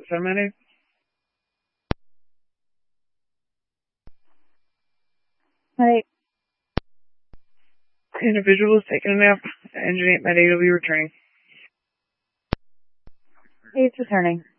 Medic. Medic. Individual is taking a nap. Engine 8 Med 8 will be returning. 8's returning.